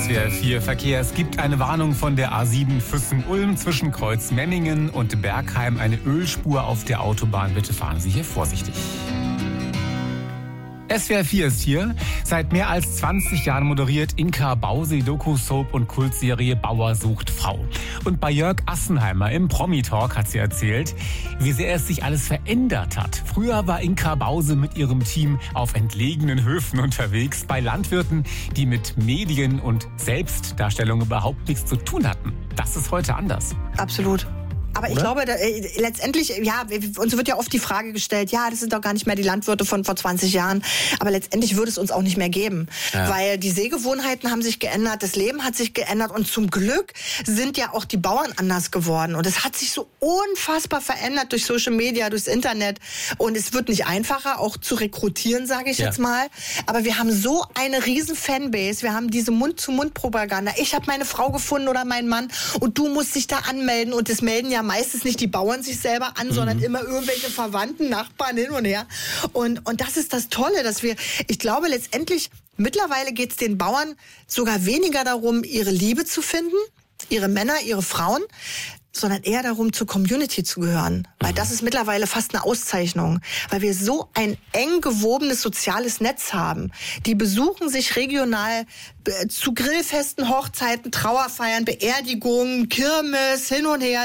SWR 4 Verkehr. Es gibt eine Warnung von der A7 Füssen-Ulm zwischen Kreuz Memmingen und Bergheim. Eine Ölspur auf der Autobahn. Bitte fahren Sie hier vorsichtig. SWR 4 ist hier. Seit mehr als 20 Jahren moderiert Inka Bause die Doku-Soap und Kultserie Bauer sucht Frau. Und bei Jörg Assenheimer im Promi-Talk hat sie erzählt, wie sehr es sich alles verändert hat. Früher war Inka Bause mit ihrem Team auf entlegenen Höfen unterwegs, bei Landwirten, die mit Medien und Selbstdarstellung überhaupt nichts zu tun hatten. Das ist heute anders. Absolut. Aber ich glaube, letztendlich, ja, uns wird ja oft die Frage gestellt, ja, das sind doch gar nicht mehr die Landwirte von vor 20 Jahren. Aber letztendlich würde es uns auch nicht mehr geben. Ja. Weil die Sehgewohnheiten haben sich geändert, das Leben hat sich geändert und zum Glück sind ja auch die Bauern anders geworden. Und es hat sich so unfassbar verändert durch Social Media, durchs Internet. Und es wird nicht einfacher, auch zu rekrutieren, sage ich jetzt mal. Aber wir haben so eine riesen Fanbase. Wir haben diese Mund-zu-Mund-Propaganda. Ich habe meine Frau gefunden oder meinen Mann und du musst dich da anmelden. Und das melden ja meistens nicht die Bauern sich selber an, sondern immer irgendwelche Verwandten, Nachbarn hin und her. Und das ist das Tolle, dass ich glaube letztendlich, mittlerweile geht es den Bauern sogar weniger darum, ihre Liebe zu finden, ihre Männer, ihre Frauen, sondern eher darum, zur Community zu gehören. Weil das ist mittlerweile fast eine Auszeichnung. Weil wir so ein eng gewobenes soziales Netz haben. Die besuchen sich regional zu Grillfesten, Hochzeiten, Trauerfeiern, Beerdigungen, Kirmes, hin und her.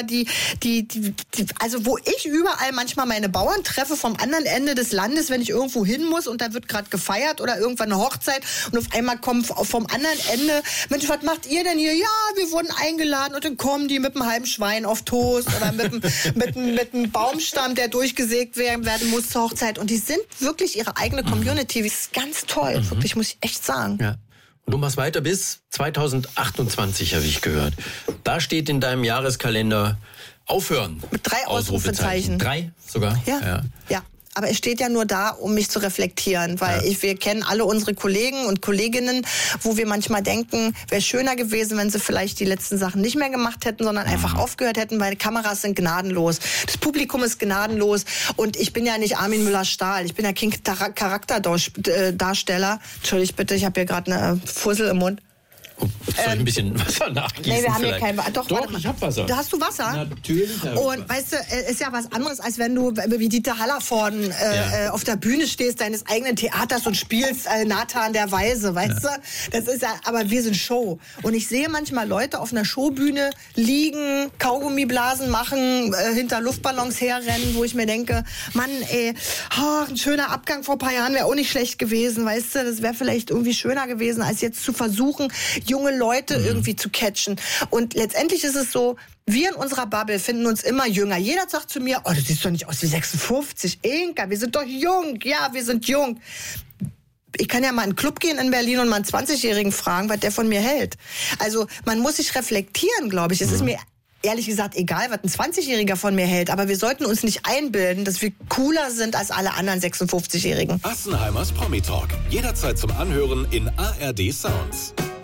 Also wo ich überall manchmal meine Bauern treffe vom anderen Ende des Landes, wenn ich irgendwo hin muss und da wird gerade gefeiert oder irgendwann eine Hochzeit und auf einmal kommt vom anderen Ende, Mensch, was macht ihr denn hier? Ja, wir wurden eingeladen und dann kommen die mit einem halben Schwein auf Toast oder mit einem Baumstamm, der durchgesägt werden muss zur Hochzeit. Und die sind wirklich ihre eigene Community. Das ist ganz toll, wirklich, muss ich echt sagen. Ja. Und du machst weiter bis 2028, habe ich gehört. Da steht in deinem Jahreskalender aufhören. Mit 3 Ausrufezeichen. 3 sogar? Ja. Aber es steht ja nur da, um mich zu reflektieren, weil wir kennen alle unsere Kollegen und Kolleginnen, wo wir manchmal denken, wäre schöner gewesen, wenn sie vielleicht die letzten Sachen nicht mehr gemacht hätten, sondern einfach aufgehört hätten, weil die Kameras sind gnadenlos. Das Publikum ist gnadenlos und ich bin ja nicht Armin Müller-Stahl, ich bin ja kein Charakterdarsteller. Entschuldigt bitte, ich habe hier gerade eine Fussel im Mund. Soll ich ein bisschen Wasser nachgießen? Nee, wir haben vielleicht? hier kein Wasser. Doch, ich habe Wasser. Da hast du Wasser? Natürlich. Und weißt du, ist ja was anderes, als wenn du wie Dieter Hallervorden auf der Bühne stehst, deines eigenen Theaters und spielst Nathan der Weise, weißt du? Das ist ja, aber wir sind Show. Und ich sehe manchmal Leute auf einer Showbühne liegen, Kaugummiblasen machen, hinter Luftballons herrennen, wo ich mir denke, Mann, ein schöner Abgang vor ein paar Jahren wäre auch nicht schlecht gewesen, weißt du? Das wäre vielleicht irgendwie schöner gewesen, als jetzt zu versuchen, junge Leute irgendwie zu catchen. Und letztendlich ist es so, wir in unserer Bubble finden uns immer jünger. Jeder sagt zu mir, oh, du siehst doch nicht aus wie 56. Inka, wir sind doch jung. Ja, wir sind jung. Ich kann ja mal in einen Club gehen in Berlin und mal einen 20-Jährigen fragen, was der von mir hält. Also man muss sich reflektieren, glaube ich. Es ist mir ehrlich gesagt egal, was ein 20-Jähriger von mir hält. Aber wir sollten uns nicht einbilden, dass wir cooler sind als alle anderen 56-Jährigen. Assenheimers Promi-Talk. Jederzeit zum Anhören in ARD Sounds.